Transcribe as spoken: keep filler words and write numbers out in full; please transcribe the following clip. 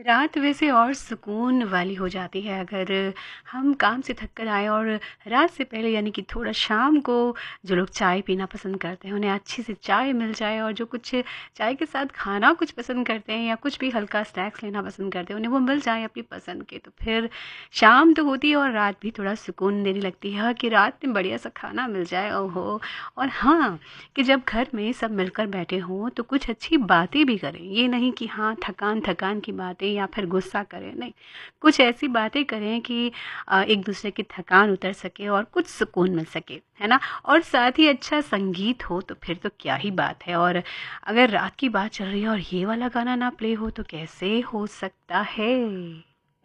रात वैसे और सुकून वाली हो जाती है अगर हम काम से थक कर आएँ और रात से पहले यानी कि थोड़ा शाम को जो लोग चाय पीना पसंद करते हैं उन्हें अच्छी सी चाय मिल जाए, और जो कुछ चाय के साथ खाना कुछ पसंद करते हैं या कुछ भी हल्का स्नैक्स लेना पसंद करते हैं उन्हें वो मिल जाए अपनी पसंद के, तो फिर शाम तो होती है और रात भी थोड़ा सुकून देने लगती है कि रात में बढ़िया सा खाना मिल जाए। ओहो! और हाँ, कि जब घर में सब मिलकर बैठे हों तो कुछ अच्छी बातें भी करें। ये नहीं कि हाँ, थकान-थकान की बातें या फिर गुस्सा करें, नहीं। कुछ ऐसी बातें करें कि अ, एक-दूसरे की थकान उतर सके और कुछ सुकून मिल सके, है ना? और साथ ही अच्छा संगीत हो तो फिर तो क्या ही बात है। और अगर रात की बात चल रही है और ये वाला गाना ना प्ले हो तो कैसे हो सकता है?